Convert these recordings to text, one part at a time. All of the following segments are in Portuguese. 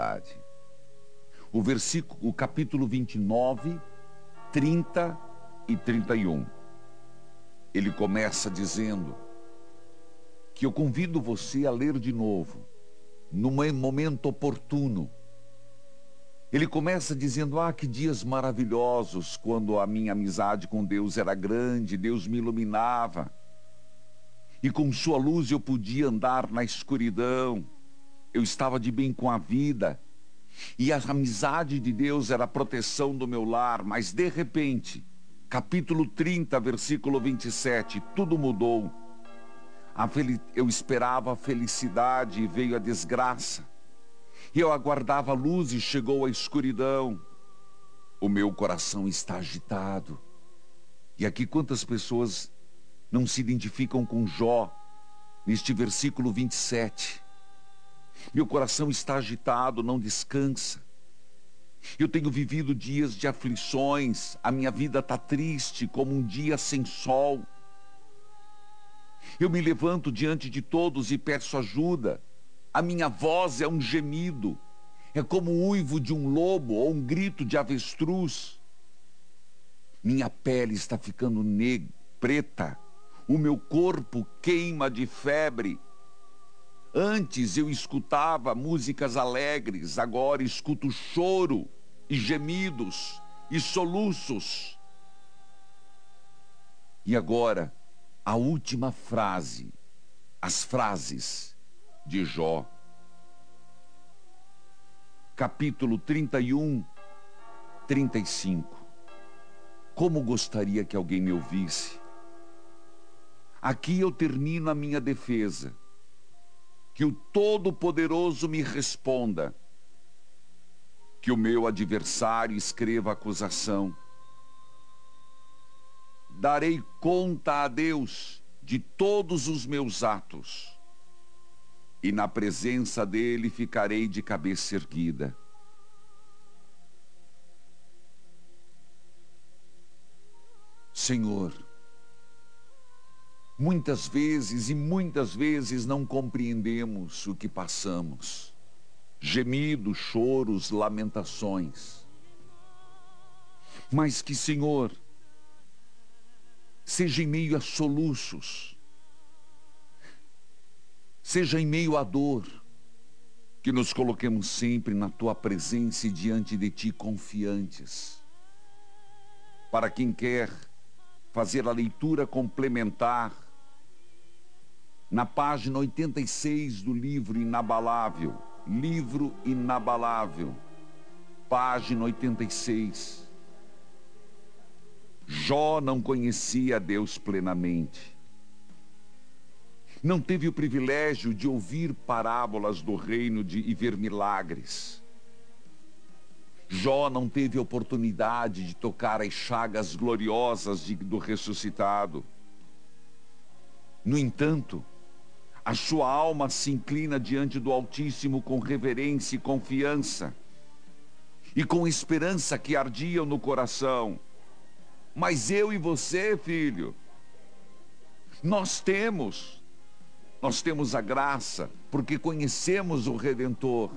O capítulo 29, 30 e 31. Ele começa dizendo que eu convido você a ler de novo, num momento oportuno. Ele começa dizendo, que dias maravilhosos, quando a minha amizade com Deus era grande, Deus me iluminava. E com sua luz eu podia andar na escuridão. Eu estava de bem com a vida. E a amizade de Deus era a proteção do meu lar. Mas de repente, capítulo 30, versículo 27, tudo mudou. Eu esperava a felicidade e veio a desgraça. E eu aguardava a luz e chegou a escuridão. O meu coração está agitado. E aqui quantas pessoas não se identificam com Jó, neste versículo 27. Meu coração está agitado, não descansa. Eu tenho vivido dias de aflições, a minha vida está triste como um dia sem sol. Eu me levanto diante de todos e peço ajuda. A minha voz é um gemido, é como o uivo de um lobo ou um grito de avestruz. Minha pele está ficando preta, o meu corpo queima de febre. Antes eu escutava músicas alegres, agora escuto choro e gemidos e soluços. E agora, a última frase, as frases de Jó. Capítulo 31, 35. Como gostaria que alguém me ouvisse. Aqui eu termino a minha defesa. Que o Todo-Poderoso me responda. Que o meu adversário escreva acusação. Darei conta a Deus de todos os meus atos. E na presença dele ficarei de cabeça erguida. Senhor, muitas vezes não compreendemos o que passamos. Gemidos, choros, lamentações. Mas que, Senhor, seja em meio a soluços, seja em meio à dor, que nos coloquemos sempre na Tua presença e diante de Ti confiantes. Para quem quer fazer a leitura complementar, na página 86 do livro Inabalável, página 86. Jó não conhecia Deus plenamente. Não teve o privilégio de ouvir parábolas do reino e ver milagres. Jó não teve a oportunidade de tocar as chagas gloriosas do ressuscitado. No entanto, a sua alma se inclina diante do Altíssimo com reverência e confiança, e com esperança que ardiam no coração. Mas eu e você, filho, nós temos a graça, porque conhecemos o Redentor.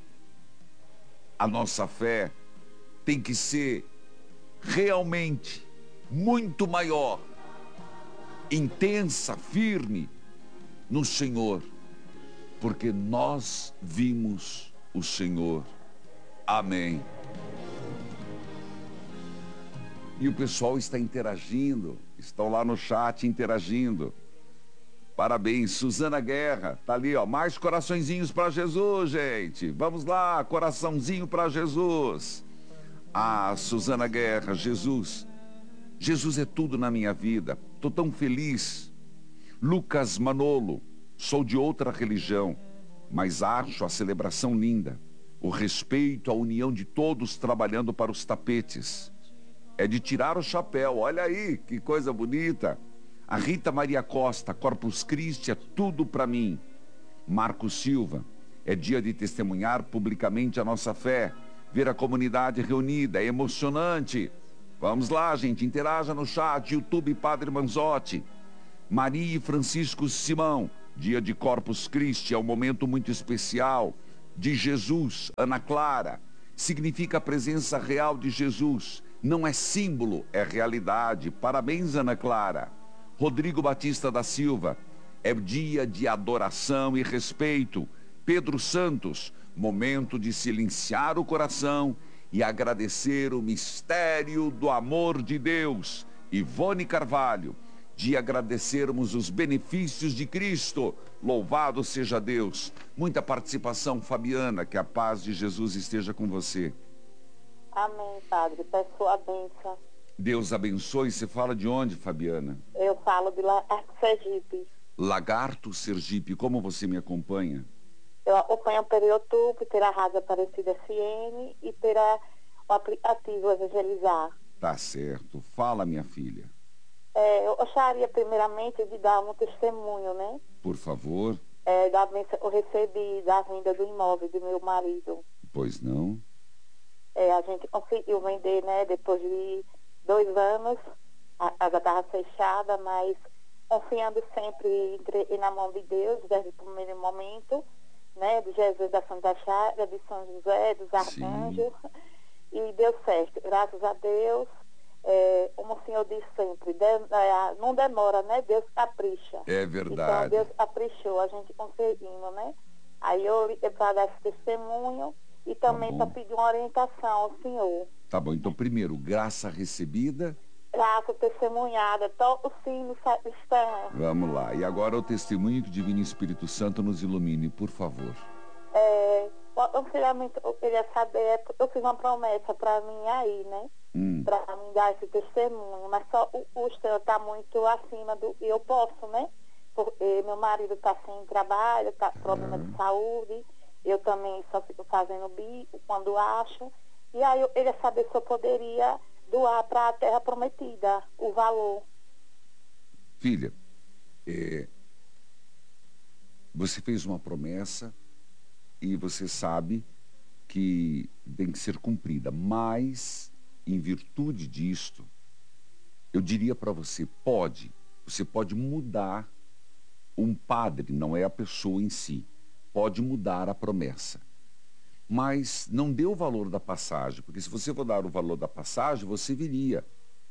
A nossa fé tem que ser realmente muito maior, intensa, firme no Senhor, porque nós vimos o Senhor. Amém. E o pessoal está interagindo, estão lá no chat interagindo. Parabéns, Suzana Guerra, tá ali, ó, mais coraçõezinhos para Jesus, gente. Vamos lá, coraçãozinho para Jesus. Suzana Guerra, Jesus é tudo na minha vida, tô tão feliz. Lucas Manolo, sou de outra religião, mas acho a celebração linda. O respeito, a união de todos trabalhando para os tapetes. É de tirar o chapéu, olha aí, que coisa bonita. A Rita Maria Costa, Corpus Christi é tudo para mim. Marcos Silva, é dia de testemunhar publicamente a nossa fé, ver a comunidade reunida, é emocionante. Vamos lá, gente, interaja no chat, YouTube Padre Manzotti. Maria e Francisco Simão, dia de Corpus Christi, é um momento muito especial. de Jesus, Ana Clara. Significa a presença real de Jesus. Não é símbolo, é realidade. Parabéns, Ana Clara. Rodrigo Batista da Silva. É dia de adoração e respeito. Pedro Santos. Momento de silenciar o coração e agradecer o mistério do amor de Deus. Ivone Carvalho. De agradecermos os benefícios de Cristo. Louvado seja Deus. Muita participação, Fabiana. Que a paz de Jesus esteja com você. Amém, Padre. Peço a bênção. Deus abençoe. Você fala de onde, Fabiana? Eu falo de Sergipe. Lagarto, Sergipe. Como você me acompanha? Eu acompanho pelo YouTube, pela Rádio Aparecida FM e pelo aplicativo Evangelizar. Tá certo. Fala, minha filha. Eu gostaria primeiramente de dar um testemunho, né? Por favor. Da bênção que eu recebi da venda do imóvel do meu marido. Pois não? A gente conseguiu vender, né? Depois de 2 anos, a casa estava fechada, mas confiando sempre na mão de Deus, desde o primeiro momento, né? De Jesus, da Santa Chaga, de São José, dos arcanjos. E deu certo, graças a Deus. Como o Senhor diz sempre, não demora, né? Deus capricha. É verdade. Então Deus caprichou, a gente conseguindo, né? Aí eu para dar esse testemunho e também para pedir uma orientação ao Senhor. Tá bom, então primeiro, graça recebida. Graça testemunhada, toca o sino sacristão. Vamos lá, e agora o testemunho que o Divino Espírito Santo nos ilumine, por favor. Eu queria saber, eu fiz uma promessa para mim aí, né? Para mim dar esse testemunho, mas só o custo está muito acima do eu posso, né? Porque meu marido está sem trabalho, está com problema de saúde, eu também só fico fazendo bico quando acho, e aí eu queria saber se eu poderia doar para a Terra Prometida o valor. Filha, você fez uma promessa e você sabe que tem que ser cumprida, mas em virtude disto, eu diria para você, você pode mudar um padre, não é a pessoa em si, pode mudar a promessa. Mas não dê o valor da passagem, porque se você for dar o valor da passagem, você viria.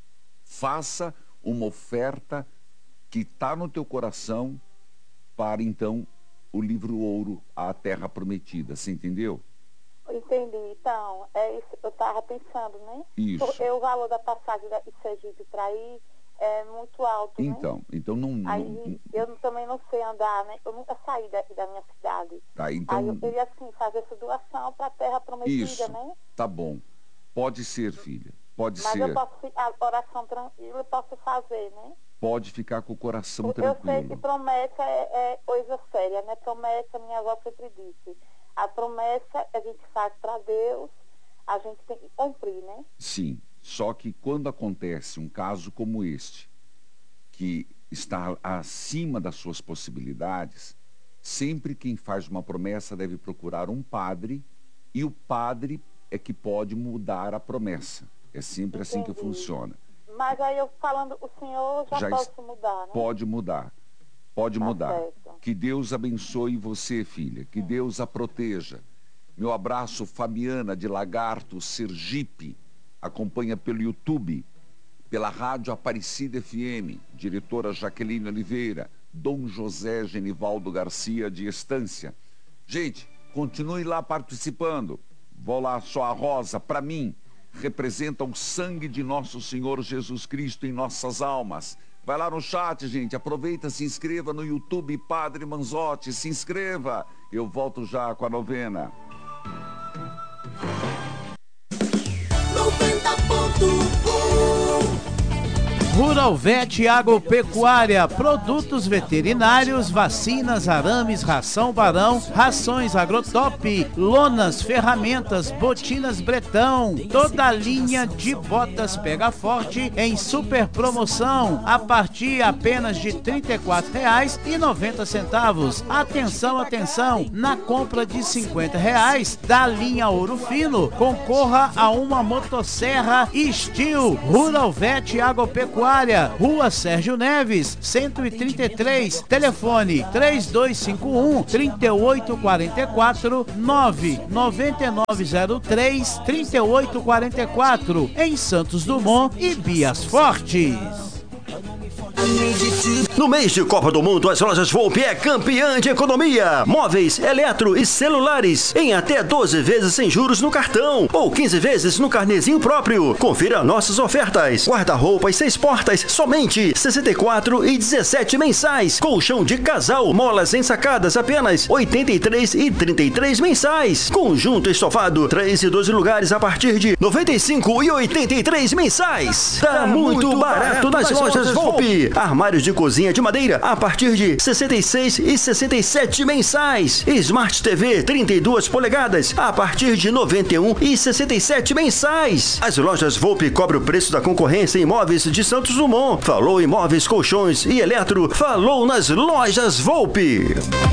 Faça uma oferta que está no teu coração para, então, o livro ouro, a Terra Prometida. Você entendeu? Entendi. Então, é isso que eu estava pensando, né? Isso. Porque o valor da passagem de Sergipe para aí é muito alto, então, né? Então não... Aí eu também não sei andar, né? Eu nunca saí daqui da minha cidade. Tá, então... Aí eu queria, assim, fazer essa doação para a Terra Prometida, isso, né? Tá bom. Pode ser, filha. Pode Mas ser. Mas eu posso ficar, a oração tranquila, eu posso fazer, né? Pode ficar com o coração tranquilo. Eu sei que promessa é coisa séria, né? Promessa, minha avó sempre disse. A promessa que a gente faz para Deus, a gente tem que cumprir, né? Sim, só que quando acontece um caso como este, que está acima das suas possibilidades, sempre quem faz uma promessa deve procurar um padre, e o padre é que pode mudar a promessa. É sempre assim que funciona. Mas aí eu falando, o senhor já posso mudar, né? Pode mudar. Pode mudar. Certo. Que Deus abençoe você, filha. Que Deus a proteja. Meu abraço, Fabiana, de Lagarto, Sergipe. Acompanha pelo YouTube, pela Rádio Aparecida FM. Diretora Jaqueline Oliveira. Dom José Genivaldo Garcia, de Estância. Gente, continue lá participando. Vou lá, só a rosa, para mim, representa o sangue de nosso Senhor Jesus Cristo em nossas almas. Vai lá no chat, gente, aproveita, se inscreva no YouTube Padre Manzotti, se inscreva. Eu volto já com a novena. 90.1 Rural Vet Agropecuária, produtos veterinários, vacinas, arames, ração Barão, rações Agrotop, lonas, ferramentas, botinas Bretão, toda a linha de botas Pega Forte em super promoção, a partir apenas de R$ 34,90. Atenção, atenção, na compra de R$ 50 da linha Ouro Fino, concorra a uma motosserra Steel. Rural Vet Agropecuária, Agropecuária, Rua Sérgio Neves, 133, telefone 3251-3844, 99903-3844, em Santos Dumont e Bias Fortes. No mês de Copa do Mundo, as lojas Volpe é campeã de economia. Móveis, eletro e celulares em até 12 vezes sem juros no cartão ou 15 vezes no carnezinho próprio. Confira nossas ofertas. Guarda-roupas 6 portas, somente 64 e 17 mensais. Colchão de casal, molas ensacadas, apenas 83 e 33 mensais. Conjunto estofado, 3 e 12 lugares a partir de 95 e 83 mensais. Tá muito barato nas lojas Volpe. Armários de cozinha de madeira a partir de 66 e 67 mensais. Smart TV 32 polegadas a partir de 91 e 67 mensais. As lojas Volpe cobrem o preço da concorrência em imóveis de Santos Dumont. Falou em móveis, colchões e eletro, falou nas lojas Volpe.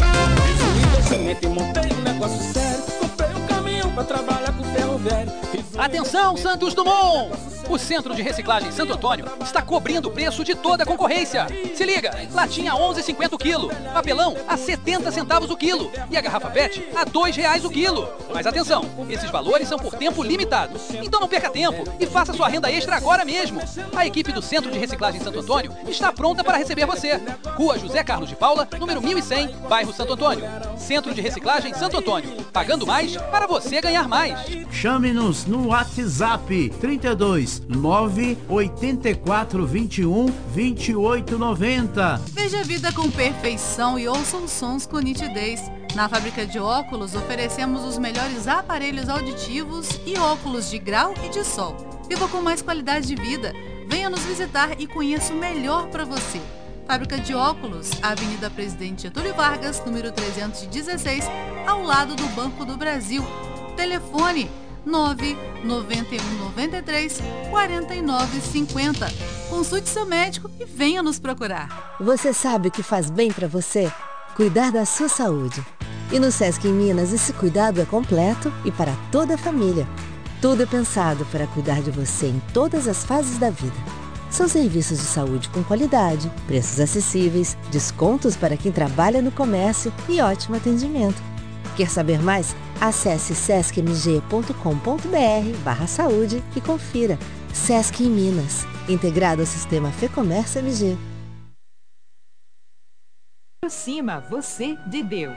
Atenção, Santos Dumont! O Centro de Reciclagem Santo Antônio está cobrindo o preço de toda a concorrência. Se liga, latinha a 11,50 o quilo, papelão a 70 centavos o quilo e a garrafa PET a R$2 o quilo. Mas atenção, esses valores são por tempo limitado. Então não perca tempo e faça sua renda extra agora mesmo. A equipe do Centro de Reciclagem Santo Antônio está pronta para receber você. Rua José Carlos de Paula, número 1100, bairro Santo Antônio. Centro de Reciclagem Santo Antônio. Pagando mais para você ganhar mais. Chame-nos no WhatsApp 32 984 21 28 90. Veja a vida com perfeição e ouça os sons com nitidez. Na fábrica de óculos oferecemos os melhores aparelhos auditivos e óculos de grau e de sol. Viva com mais qualidade de vida. Venha nos visitar e conheça o melhor para você. Fábrica de óculos, Avenida Presidente Getúlio Vargas, número 316, ao lado do Banco do Brasil. Telefone 99193 4950. Consulte seu médico e venha nos procurar. Você sabe o que faz bem para você? Cuidar da sua saúde. E no Sesc em Minas, esse cuidado é completo e para toda a família. Tudo é pensado para cuidar de você em todas as fases da vida. São serviços de saúde com qualidade, preços acessíveis, descontos para quem trabalha no comércio e ótimo atendimento. Quer saber mais? Acesse sescmg.com.br/saúde e confira. Sesc em Minas, integrado ao sistema FEComércio MG. Aproxima você de Deus.